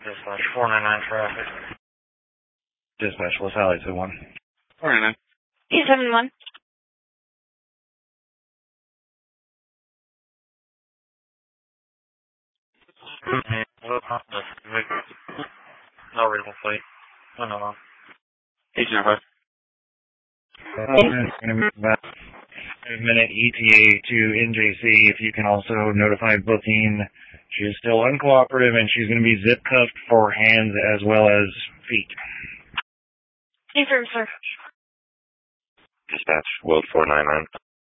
Dispatch 499 traffic. Dispatch, Los Highlights at 1. 499. 871. No readable plate. No. 805. Going to move about 5-minute ETA to NJC. If you can also notify booking. She is still uncooperative and she's going to be zip cuffed for hands as well as feet. Confirm, sir. Dispatch, World 499.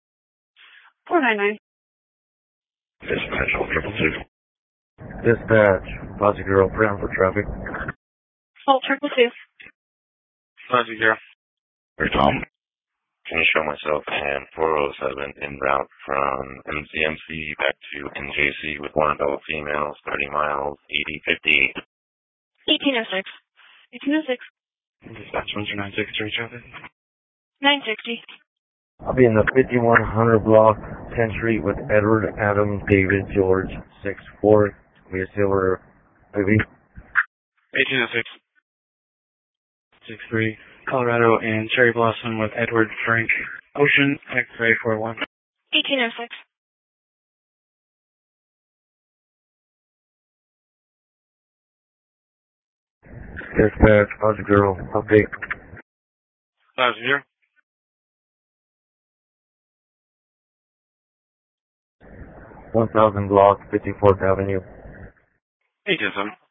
499. Dispatch, Hold 222. Dispatch, Posse Girl, ground for traffic. Hold 222. Posse Girl. Hey, Tom. Can you show myself and 407 en route from MCMC back to NJC with one adult female, 30 miles, 8058. 1806. 1806. Dispatch 129 straight traffic. 960. I'll be in the 5100 block, 10th Street with Edward, Adam, David, George, 6-4. Be a silver movie. 1806. 63. Colorado and Cherry Blossom with Edward, Frank, Ocean, X-ray 41. 1806. Dispatch, Posse Girl, update. Posse Girl. 1000 block, 54th Avenue. 807.